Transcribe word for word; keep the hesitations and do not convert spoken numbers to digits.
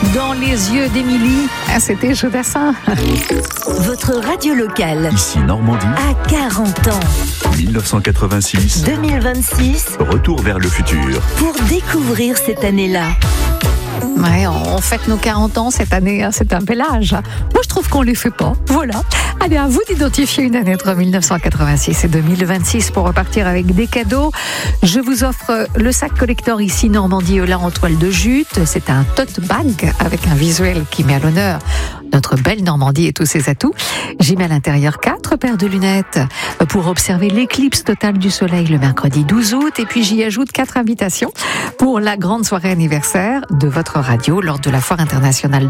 Dans les yeux d'Émilie, ah, c'était Jodassin. Votre radio locale. Ici Normandie. À quarante ans. dix-neuf cent quatre-vingt-six. deux mille vingt-six. Retour vers le futur. Pour découvrir cette année-là. Ouais, on fête nos quarante ans cette année, hein, c'est un bel âge. Moi, je trouve qu'on ne les fait pas. Voilà. Allez, à vous d'identifier une année entre mille neuf cent quatre-vingt-six et deux mille vingt-six pour repartir avec des cadeaux. Je vous offre le sac collector ici Normandie Hollin en toile de jute. C'est un tote bag avec un visuel qui met à l'honneur notre belle Normandie et tous ses atouts. J'y mets à l'intérieur quatre paires de lunettes pour observer l'éclipse totale du soleil le mercredi douze août. Et puis j'y ajoute quatre invitations pour la grande soirée anniversaire de votre radio lors de la Foire internationale de